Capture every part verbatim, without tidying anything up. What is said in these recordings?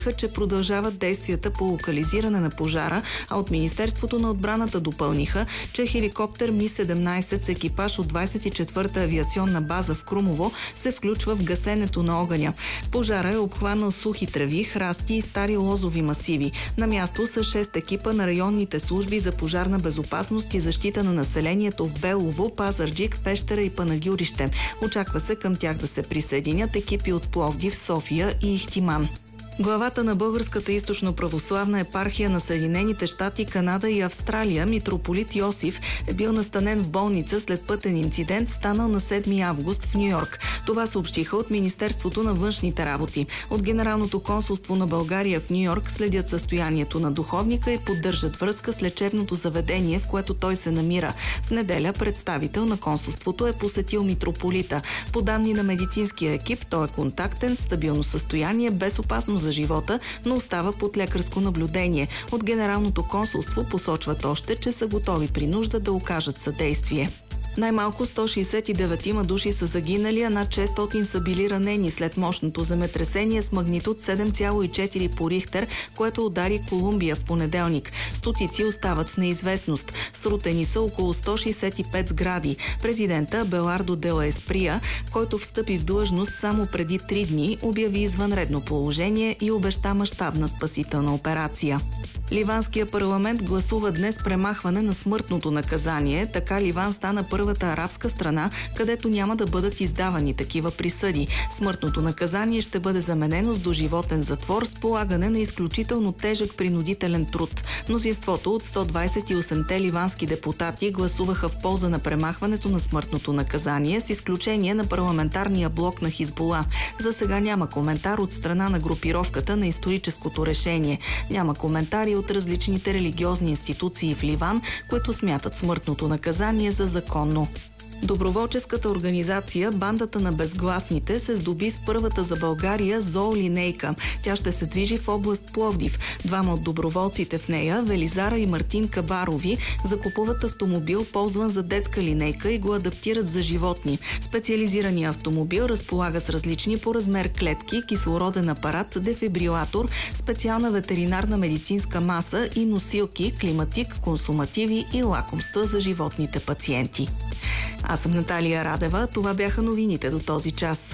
че продължават действията по локализиране на пожара, а от Министерството на отбраната допълниха, че хеликоптер Ми седемнайсет с екипаж от двайсет и четвърта авиационна база в Крумово се включва в гасенето на огъня. Пожара е обхванал сухи треви, храсти и стари лозови масиви. На място са шест екипа на районните служби за пожарна безопасност и защита на населението в Белово, Пазарджик, Пещера и Панагюрище. Очаква се към тях да се присъединят екипи от Пловдив, София и Ихтиман. Главата на Българската източно-православна епархия на Съединените щати, Канада и Австралия, митрополит Йосиф, е бил настанен в болница след пътен инцидент, станал на седми август в Ню-Йорк. Това съобщиха от Министерството на външните работи. От Генералното консулство на България в Ню-Йорк следят състоянието на духовника и поддържат връзка с лечебното заведение, в което той се намира. В неделя представител на консулството е посетил митрополита. По данни на медицинския екип, той е контактен, в стабилно състояние, без опасност за живота, но остава под лекарско наблюдение. От Генералното консулство посочват още, че са готови при нужда да окажат съдействие. Най-малко сто шейсет и девет души са загинали, а над шестстотин са били ранени след мощното земетресение с магнитуд седем цяло и четири по Рихтер, което удари Колумбия в понеделник. Стотици остават в неизвестност. Срутени са около сто шейсет и пет сгради. Президента Абелардо де ла Есприя, който встъпи в длъжност само преди три дни, обяви извънредно положение и обеща мащабна спасителна операция. Ливанския парламент гласува днес премахване на смъртното наказание. Така Ливан стана първата арабска страна, където няма да бъдат издавани такива присъди. Смъртното наказание ще бъде заменено с доживотен затвор с полагане на изключително тежък принудителен труд. Мнозинството от сто двайсет и осемте ливански депутати гласуваха в полза на премахването на смъртното наказание, с изключение на парламентарния блок на Хизбула. За сега няма коментар от страна на групировката на историческото решение. Няма коментари от различните религиозни институции в Ливан, които смятат смъртното наказание за законно. Доброволческата организация Бандата на безгласните се здоби с първата за България зоолинейка. Тя ще се движи в област Пловдив. Двама от доброволците в нея, Велизара и Мартин Кабарови, закупуват автомобил, ползван за детска линейка, и го адаптират за животни. Специализираният автомобил разполага с различни по размер клетки, кислороден апарат, дефибрилатор, специална ветеринарна медицинска маса и носилки, климатик, консумативи и лакомства за животните пациенти. Аз съм Наталия Радева. Това бяха новините до този час.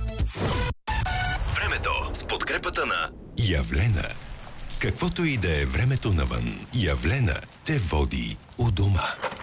Времето с подкрепата на Явлена. Каквото и да е времето навън, Явлена те води у дома.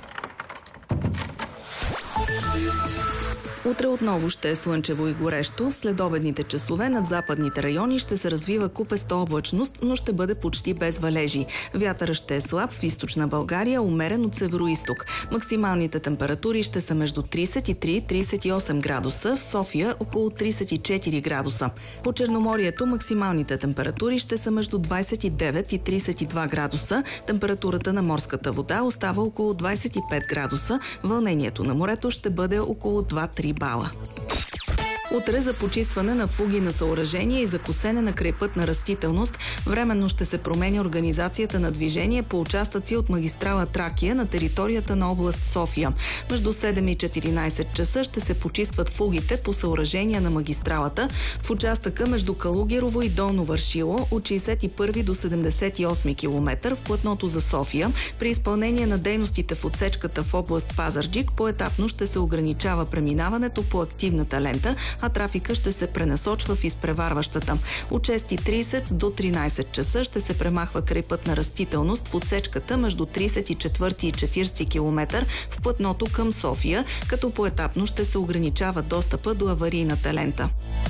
Утре отново ще е слънчево и горещо. В следобедните часове над западните райони ще се развива купеста облачност, но ще бъде почти без валежи. Вятърът ще е слаб в източна България, умерен от североизток. Максималните температури ще са между трийсет и три и трийсет и осем градуса, в София около трийсет и четири градуса. По Черноморието максималните температури ще са между двайсет и девет и трийсет и два градуса. Температурата на морската вода остава около двайсет и пет градуса. Вълнението на морето ще бъде около два-три бала. Утре за почистване на фуги на съоръжения и за косене на крайпътна растителност временно ще се променя организацията на движение по участъци от магистрала Тракия на територията на област София. Между седем и четиринайсет часа ще се почистват фугите по съоръжения на магистралата в участъка между Калугерово и Долно Вършило от шейсет и първи до седемдесет и осми километър в платното за София. При изпълнение на дейностите в отсечката в област Пазарджик поетапно ще се ограничава преминаването по активната лента, а трафика ще се пренасочва в изпреварващата. От шест и трийсет до тринайсет часа ще се премахва крайпътна растителност в отсечката между трийсет и четвърти и четирийсети километър в платното към София, като поетапно ще се ограничава достъпа до аварийната лента.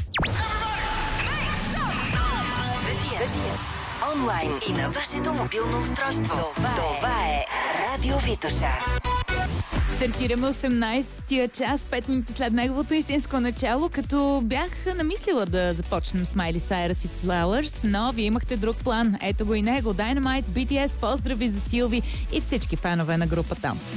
Онлайн и на вашето мобилно устройство. Това е Радио Витоша. Стартираме осемнайсетия час, пет минути след неговото истинско начало, като бях намислила да започнем с Майли Сайръс и Flowers, но вие имахте друг план. Ето го и него. Dynamite, Би Ти Ес, поздрави за Силви и всички фенове на групата.